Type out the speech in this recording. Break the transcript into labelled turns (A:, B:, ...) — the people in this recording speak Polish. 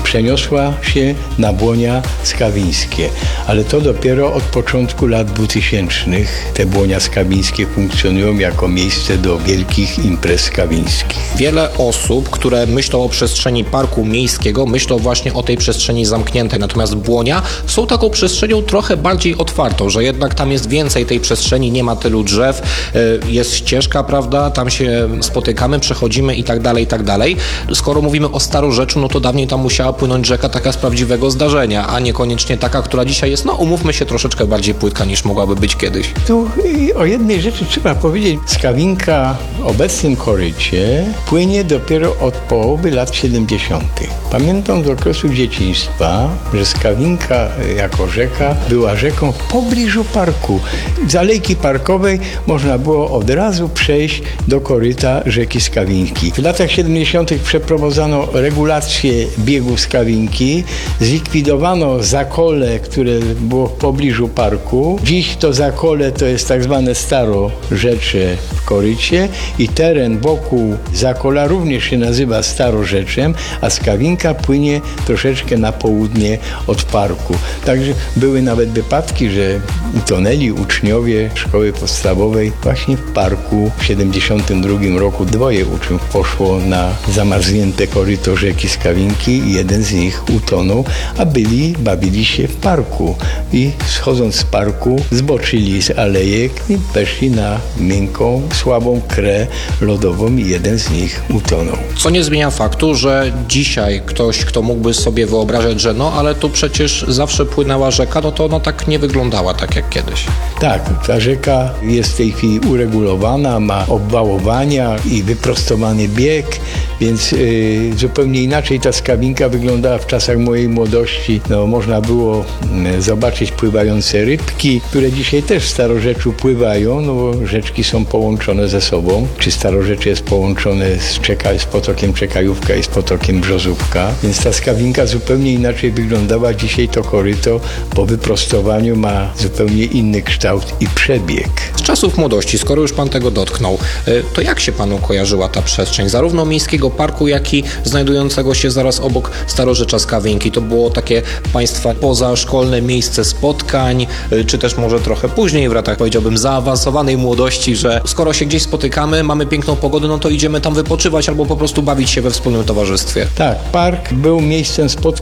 A: przeniosła się na Błonia skawińskie. Ale to dopiero od początku lat 2000 te Błonia skawińskie funkcjonują jako miejsce do wielkich imprez skawińskich.
B: Wiele osób, które myślą o przestrzeni parku miejskiego, myślą właśnie o tej przestrzeni zamkniętej. Natomiast Błonia są taką przestrzenią trochę bardziej otwartą, że jednak tam jest więcej tej przestrzeni, nie ma tylu drzew, jest ścieżka, prawda, tam się spotykamy, przechodzimy i tak dalej, i tak dalej. Skoro mówimy o Starorzeczu, no to dawniej tam musiała płynąć rzeka taka z prawdziwego zdarzenia, a niekoniecznie taka, która dzisiaj jest, no umówmy się, troszeczkę bardziej płytka niż mogłaby być kiedyś.
A: Tu o jednej rzeczy trzeba powiedzieć. Skawinka w obecnym korycie płynie dopiero od połowy lat 70. Pamiętam z okresu dzieciństwa, że Skawinka jako rzeka była rzeką w pobliżu parku. Z alejki parkowej można było od razu przejść do koryta rzeki Skawinki. W latach 70. przeprowadzono regulację biegu Skawinki, zlikwidowano zakole, które było w pobliżu parku. Dziś to zakole to jest tak zwane Starorzecze w korycie i teren wokół zakola również się nazywa Starorzeczem, a Skawinka płynie troszeczkę na południe od parku. Także były nawet wypadki, że utonęli uczniowie szkoły podstawowej właśnie w parku. W 72 roku 2 uczniów poszło na zamarznięte koryto rzeki Skawinki i jeden z nich utonął, a bawili się w parku i schodząc z parku zboczyli z alejek i weszli na miękką, słabą krę lodową i jeden z nich utonął.
B: Co nie zmienia faktu, że dzisiaj ktoś, kto mógłby sobie wyobrażać, że no, ale tu przecież zawsze płynęła rzeka, no to ona tak nie wyglądała tak jak kiedyś.
A: Tak, ta rzeka jest w tej chwili uregulowana, ma obwałowania i wyprostowany bieg, więc zupełnie inaczej ta Skawinka wyglądała w czasach mojej młodości. No, można było zobaczyć pływające rybki, które dzisiaj też w Starorzeczu pływają, no bo rzeczki są połączone ze sobą. Czy Starorzecze jest połączone z potokiem Czekajówka i z potokiem Brzozówka, więc ta Skawinka zupełnie inaczej wyglądała. Dzisiaj to koryto po wyprostowaniu ma zupełnie inny kształt i przebieg.
B: Z czasów młodości, skoro już pan tego dotknął, to jak się panu kojarzyła ta przestrzeń, zarówno miejskiego parku, jak i znajdującego się zaraz obok Starorzecza Skawinki? To było takie państwa pozaszkolne miejsce spotkań, czy też może trochę później, w latach powiedziałbym zaawansowanej młodości, że skoro się gdzieś spotykamy, mamy piękną pogodę, no to idziemy tam wypoczywać albo po prostu bawić się we wspólnym towarzystwie.
A: Tak, park był miejscem spotkań